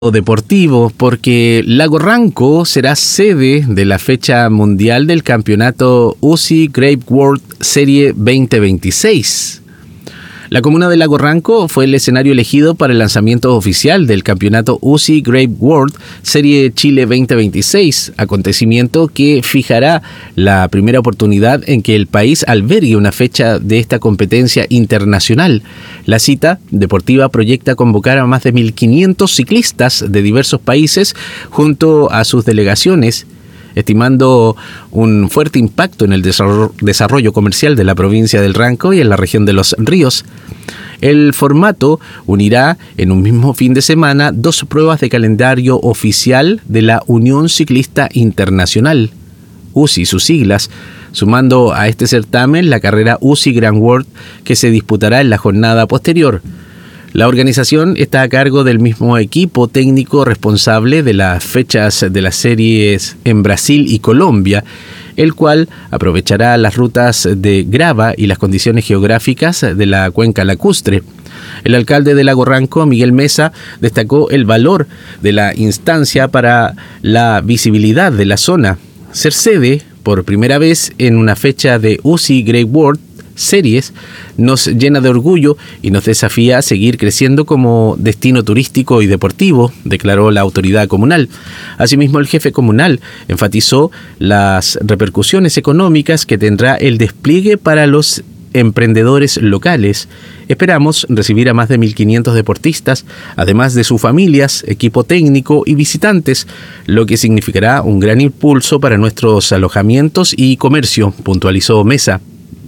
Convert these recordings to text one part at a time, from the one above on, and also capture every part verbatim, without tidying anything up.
deportivo, porque Lago Ranco será sede de la fecha mundial del campeonato U C I Grape World Serie veinte veintiséis. La comuna de Lago Ranco fue el escenario elegido para el lanzamiento oficial del campeonato U C I Grape World Serie Chile veinte veintiséis, acontecimiento que fijará la primera oportunidad en que el país albergue una fecha de esta competencia internacional. La cita deportiva proyecta convocar a más de mil quinientos ciclistas de diversos países junto a sus delegaciones, estimando un fuerte impacto en el desarrollo comercial de la provincia del Ranco y en la región de Los Ríos. El formato unirá en un mismo fin de semana dos pruebas de calendario oficial de la Unión Ciclista Internacional, U C I sus siglas, sumando a este certamen la carrera U C I Grand World que se disputará en la jornada posterior. La organización está a cargo del mismo equipo técnico responsable de las fechas de las series en Brasil y Colombia, el cual aprovechará las rutas de grava y las condiciones geográficas de la cuenca lacustre. El alcalde de Lago Ranco, Miguel Mesa, destacó el valor de la instancia para la visibilidad de la zona. Ser sede por primera vez en una fecha de U C I Grape World Series nos llena de orgullo y nos desafía a seguir creciendo como destino turístico y deportivo, declaró la autoridad comunal. Asimismo, el jefe comunal enfatizó las repercusiones económicas que tendrá el despliegue para los emprendedores locales. Esperamos recibir a más de mil quinientos deportistas, además de sus familias, equipo técnico y visitantes, lo que significará un gran impulso para nuestros alojamientos y comercio, puntualizó Mesa.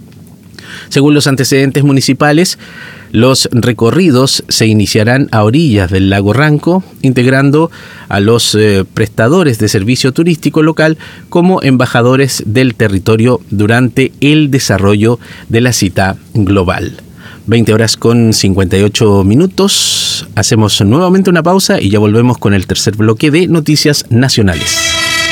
Según los antecedentes municipales, los recorridos se iniciarán a orillas del Lago Ranco, integrando a los eh, prestadores de servicio turístico local como embajadores del territorio durante el desarrollo de la cita global. veinte horas con cincuenta y ocho minutos. Hacemos nuevamente una pausa y ya volvemos con el tercer bloque de Noticias Nacionales.